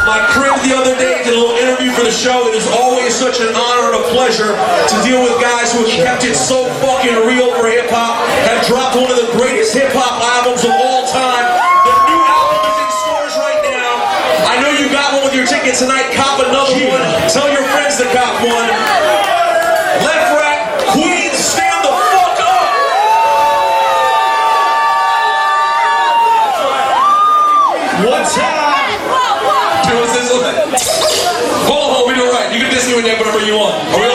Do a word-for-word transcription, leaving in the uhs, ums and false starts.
my crib the other day, did a little interview for the show. It is always such an honor and a pleasure to deal with guys who have kept it so fucking real for hip-hop, have dropped one of the greatest hip-hop albums of all time. Their new album is in stores right now. I know you got one with your ticket tonight. Cop another one. Tell your friends to cop one. Left Rack, Queens, stand the fuck up! What's up? Hold on, hold on, we do it right. You can diss me whenever you want.